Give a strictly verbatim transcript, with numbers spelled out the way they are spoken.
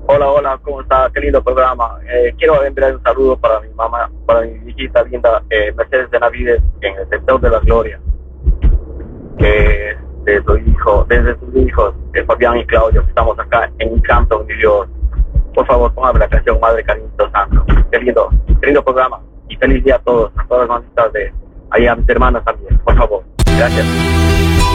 Hola, hola, ¿cómo está? Qué lindo programa. Eh, quiero enviar un saludo para mi mamá, para mi hijita linda, eh, Mercedes de Navides, en el sector de la Gloria, que de su hijo, desde sus hijos, eh, Fabián y Claudio, que estamos acá en Campton, New York. Por favor, póngame la canción Madre Cariñito Santo. Qué lindo, qué lindo programa. Y feliz día a todos, a todas las mamitas de ahí, a mis hermanas también, por favor. Gracias.